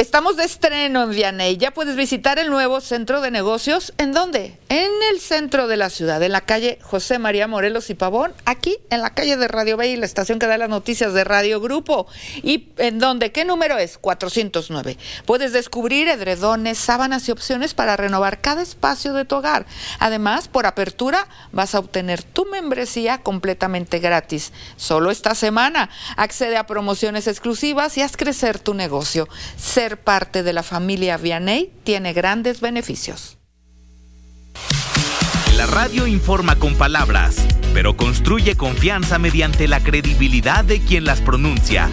Estamos de estreno en Vianey. Ya puedes visitar el nuevo centro de negocios. ¿En dónde? En el centro de la ciudad, en la calle José María Morelos y Pavón, aquí en la calle de Radio Bay, la estación que da las noticias de Radio Grupo. ¿Y en dónde? ¿Qué número es? 409. Puedes descubrir edredones, sábanas y opciones para renovar cada espacio de tu hogar. Además, por apertura vas a obtener tu membresía completamente gratis. Solo esta semana. Accede a promociones exclusivas y haz crecer tu negocio. Ser parte de la familia Vianey tiene grandes beneficios. La radio informa con palabras, pero construye confianza mediante la credibilidad de quien las pronuncia.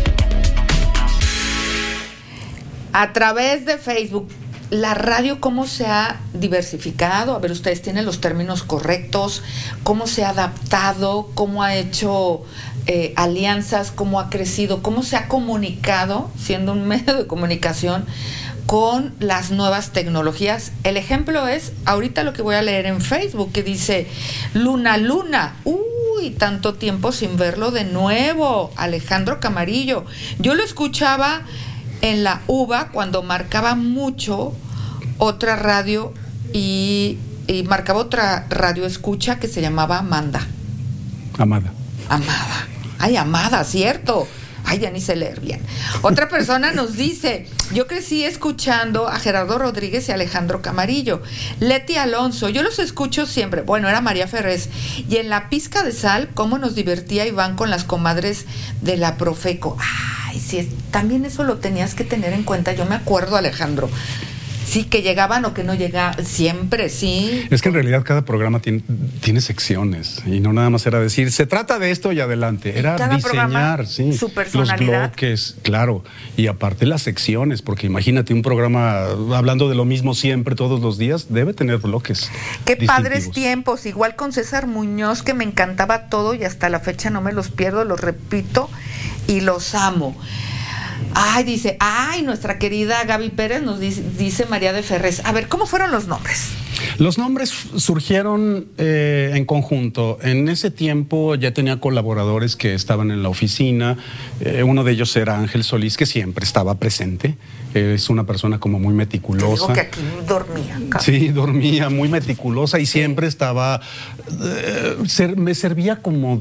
A través de Facebook, la radio, ¿cómo se ha diversificado? A ver, ustedes tienen los términos correctos, ¿cómo se ha adaptado? ¿Cómo ha hecho alianzas? ¿Cómo ha crecido? ¿Cómo se ha comunicado, siendo un medio de comunicación, con las nuevas tecnologías? El ejemplo es ahorita lo que voy a leer en Facebook, que dice Luna, uy, tanto tiempo sin verlo de nuevo, Alejandro Camarillo. Yo lo escuchaba en la UBA cuando marcaba mucho otra radio y marcaba otra radio escucha que se llamaba Amada. Ay, Amada, cierto. Ay, ya ni sé leer bien. Otra persona nos dice, yo crecí escuchando a Gerardo Rodríguez y Alejandro Camarillo. Leti Alonso, yo los escucho siempre. Bueno, era María Ferrés. Y en la pizca de sal, cómo nos divertía Iván con las comadres de la Profeco. Ay, sí, también eso lo tenías que tener en cuenta. Yo me acuerdo, Alejandro. Sí, que llegaban o que no llegaban, siempre, sí. Es que en realidad cada programa tiene secciones y no nada más era decir, se trata de esto y adelante. Era cada diseñar, sí, su personalidad. Los bloques, claro, y aparte las secciones, porque imagínate un programa hablando de lo mismo siempre, todos los días, debe tener bloques. Qué padres tiempos, igual con César Muñoz, que me encantaba todo y hasta la fecha no me los pierdo, los repito y los amo. Ay, dice, nuestra querida Gaby Pérez nos dice María de Ferrés. A ver, ¿cómo fueron los nombres? Los nombres surgieron en conjunto. En ese tiempo ya tenía colaboradores que estaban en la oficina. Uno de ellos era Ángel Solís, que siempre estaba presente. Es una persona como muy meticulosa. Te digo que aquí dormía. Sí, dormía, muy meticulosa y siempre estaba... me servía como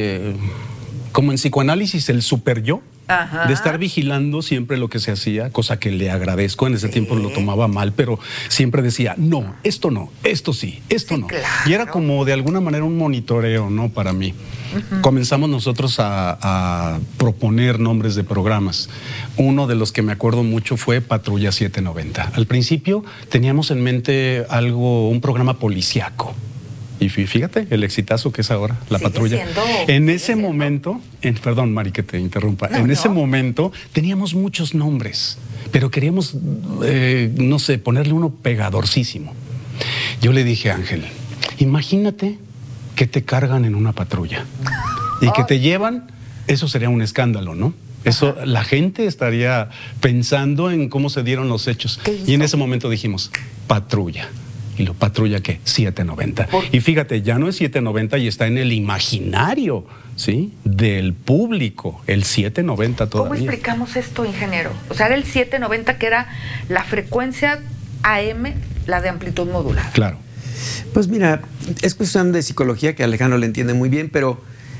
en psicoanálisis el super yo. Ajá. De estar vigilando siempre lo que se hacía, cosa que le agradezco. En ese tiempo lo tomaba mal, pero siempre decía, no, esto sí, esto no. Claro. Y era como de alguna manera un monitoreo, ¿no? Para mí. Uh-huh. Comenzamos nosotros a proponer nombres de programas. Uno de los que me acuerdo mucho fue Patrulla 790. Al principio teníamos en mente un programa policíaco. Y fíjate el exitazo que es ahora, la patrulla. En ese momento, perdón, Mari, que te interrumpa, ese momento teníamos muchos nombres, pero queríamos, no sé, ponerle uno pegadorcísimo. Yo le dije a Ángel, imagínate que te cargan en una patrulla y que te llevan, eso sería un escándalo, ¿no? Eso, la gente estaría pensando en cómo se dieron los hechos. Y en ese momento dijimos, patrulla. ¿Y lo patrulla qué? 790. Y fíjate, ya no es 790 y está en el imaginario, ¿sí? Del público, el 790 todavía. ¿Cómo explicamos esto, ingeniero? O sea, era el 790 que era la frecuencia AM, la de amplitud modulada. Claro. Pues mira, es cuestión de psicología que Alejandro le entiende muy bien, pero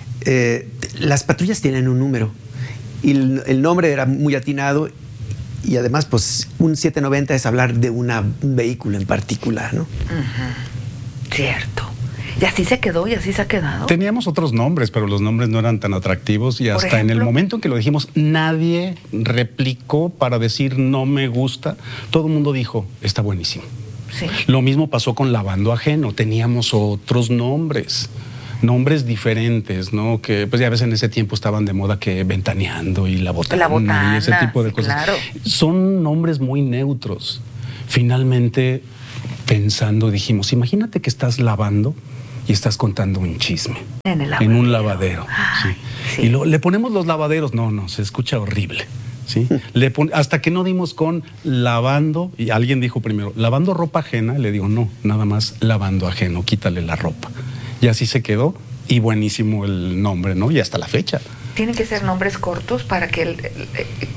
las patrullas tienen un número y el nombre era muy atinado. Y además, pues, un 790 es hablar de un vehículo en particular, ¿no? Uh-huh. Cierto. Y así se quedó y así se ha quedado. Teníamos otros nombres, pero los nombres no eran tan atractivos y hasta en el momento en que lo dijimos, nadie replicó para decir no me gusta. Todo el mundo dijo, está buenísimo. Sí. Lo mismo pasó con Lavando Ajeno. Teníamos otros nombres diferentes, ¿no? Que pues ya ves en ese tiempo estaban de moda que Ventaneando y La Botana y ese tipo de cosas. Claro. Son nombres muy neutros. Finalmente, pensando, dijimos, imagínate que estás lavando y estás contando un chisme. En un lavadero. Ay, sí. Y le ponemos los lavaderos. No, se escucha horrible. ¿Sí? Hasta que no dimos con lavando, y alguien dijo primero, lavando ropa ajena, le digo, no, nada más lavando ajeno, quítale la ropa. Y así se quedó, y buenísimo el nombre, ¿no? Y hasta la fecha. ¿Tienen que ser nombres cortos para que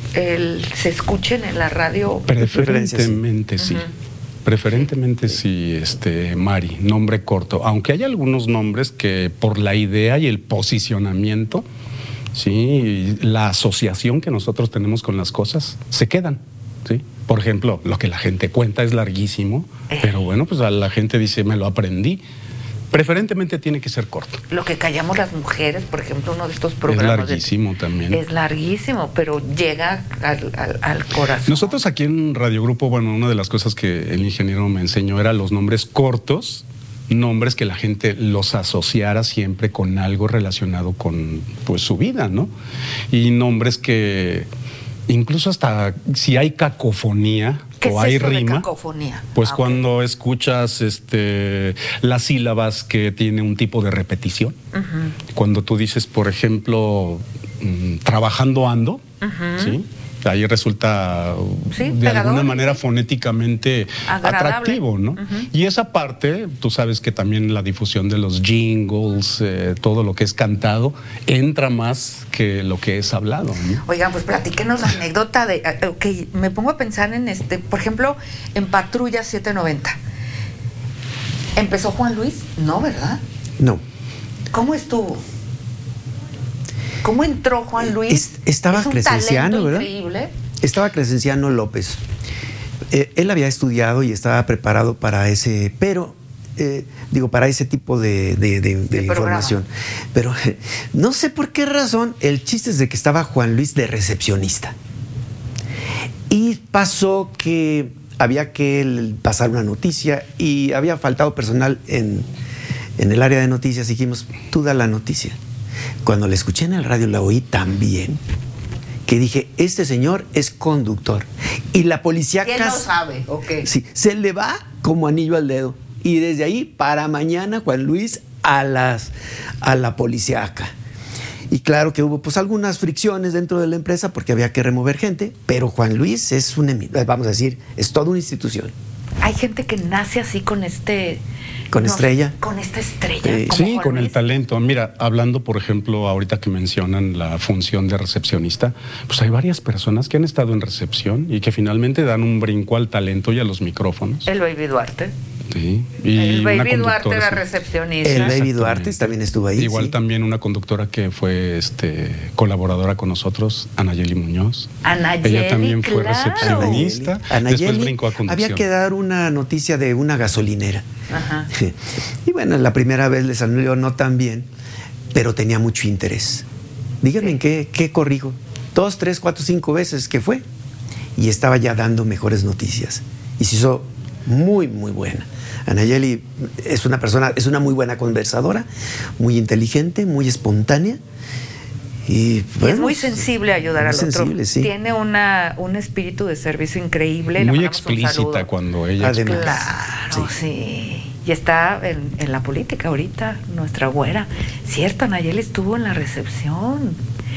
se escuchen en la radio? Preferentemente sí. Preferentemente sí, Mari, nombre corto. Aunque hay algunos nombres que por la idea y el posicionamiento, sí, la asociación que nosotros tenemos con las cosas, se quedan, ¿sí? Por ejemplo, lo que la gente cuenta es larguísimo, pero bueno, pues a la gente dice, me lo aprendí. Preferentemente tiene que ser corto. Lo que callamos las mujeres, por ejemplo, uno de estos programas. Es larguísimo también. Es larguísimo, pero llega al corazón. Nosotros aquí en Radio Grupo, bueno, una de las cosas que el ingeniero me enseñó era los nombres cortos, nombres que la gente los asociara siempre con algo relacionado con, pues, su vida, ¿no? Y nombres que incluso hasta si hay cacofonía o hay rima, cacofonía? pues cuando escuchas las sílabas que tiene un tipo de repetición, cuando tú dices, por ejemplo, trabajando ando, ¿sí? Ahí resulta de alguna manera fonéticamente atractivo, ¿no? Y esa parte, tú sabes que también la difusión de los jingles, todo lo que es cantado, entra más que lo que es hablado, ¿no? Oigan, pues platíquenos la anécdota de... Ok, me pongo a pensar en por ejemplo, en Patrulla 790. ¿Empezó Juan Luis? No, ¿verdad? No. ¿Cómo estuvo? ¿Cómo entró Juan Luis? Estaba Crescenciano, ¿verdad? Increíble. Estaba Crescenciano López. Él había estudiado y estaba preparado para ese, pero para ese tipo de información. Pero no sé por qué razón, el chiste es de que estaba Juan Luis de recepcionista. Y pasó que había que pasar una noticia y había faltado personal en el área de noticias. Dijimos, tú da la noticia. Cuando la escuché en el radio la oí tan bien que dije, este señor es conductor. Y la policía... ¿Quién lo sabe? Okay. Sí, se le va como anillo al dedo. Y desde ahí para mañana Juan Luis a la policíaca. Y claro que hubo pues algunas fricciones dentro de la empresa porque había que remover gente, pero Juan Luis es vamos a decir, es toda una institución. Hay gente que nace así con estrella. Con esta estrella. Sí, con el talento. Mira, hablando, por ejemplo, ahorita que mencionan la función de recepcionista, pues hay varias personas que han estado en recepción y que finalmente dan un brinco al talento y a los micrófonos. El Baby Duarte. Sí. Y el Baby Duarte era recepcionista. El Baby Duarte también estuvo ahí. Igual también una conductora que fue colaboradora con nosotros, Anayeli Muñoz. Ella también fue recepcionista. Después brincó a conducción. Había que dar una noticia de una gasolinera. Ajá. Y bueno, la primera vez le salió no tan bien, pero tenía mucho interés. Díganme en qué corrijo. 2, 3, 4, 5 veces que fue. Y estaba ya dando mejores noticias. Y se hizo muy, muy buena. Anayeli es una muy buena conversadora, muy inteligente, muy espontánea. Y bueno, es muy sensible a ayudar al otro. Sí. Tiene un espíritu de servicio increíble. Muy explícita cuando ella... Además, claro, sí. Y está en la política ahorita, nuestra güera. Cierto, Anayeli estuvo en la recepción.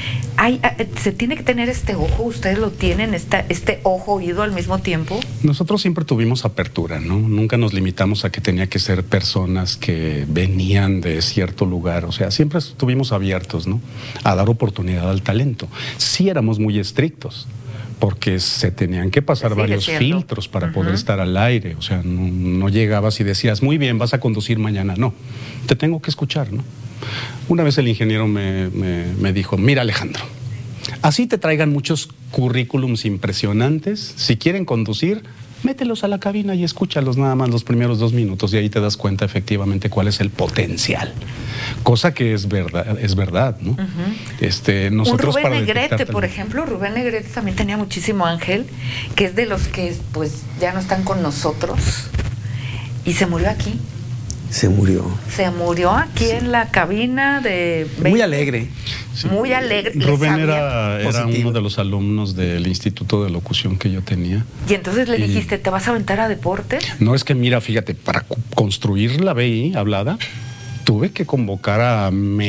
Se tiene que tener este ojo, ustedes lo tienen, este ojo oído al mismo tiempo. Nosotros siempre tuvimos apertura, ¿no? Nunca nos limitamos a que tenía que ser personas que venían de cierto lugar, o sea, siempre estuvimos abiertos, ¿no? A dar oportunidad al talento. Sí éramos muy estrictos, porque se tenían que pasar varios filtros para poder estar al aire, o sea, no llegabas y decías, muy bien, vas a conducir mañana, no, te tengo que escuchar, ¿no? Una vez el ingeniero me dijo, mira Alejandro, así te traigan muchos currículums impresionantes, si quieren conducir, mételos a la cabina y escúchalos nada más los primeros 2 minutos y ahí te das cuenta efectivamente cuál es el potencial. Cosa que es verdad, ¿no? Nosotros Rubén Negrete, por ejemplo, Rubén Negrete también tenía muchísimo ángel, que es de los que pues ya no están con nosotros y se murió aquí. Se murió aquí en la cabina de... Muy alegre. Sí. Muy alegre. Rubén era uno de los alumnos del Instituto de Locución que yo tenía. Y entonces le dijiste, ¿te vas a aventar a deportes? No, es que mira, fíjate, para construir la BI hablada, tuve que convocar a